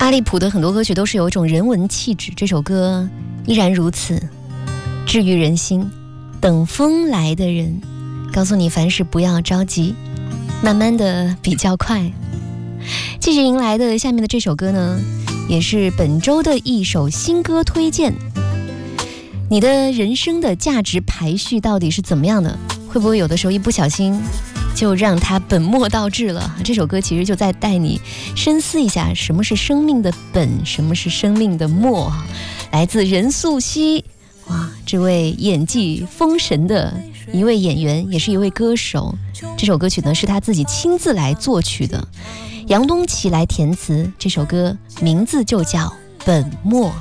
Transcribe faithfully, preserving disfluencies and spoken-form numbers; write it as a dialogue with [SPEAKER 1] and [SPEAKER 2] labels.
[SPEAKER 1] 阿利普的很多歌曲都是有一种人文气质，这首歌依然如此，治愈人心。等风来的人，告诉你凡事不要着急，慢慢的比较快。继续迎来的下面的这首歌呢，也是本周的一首新歌推荐。你的人生的价值排序到底是怎么样的？会不会有的时候一不小心就让它本末倒置了？这首歌其实就在带你深思一下，什么是生命的本，什么是生命的末。来自任素汐，哇，这位演技封神的一位演员，也是一位歌手。这首歌曲呢是他自己亲自来作曲的，杨东奇来填词。这首歌名字就叫《本末》。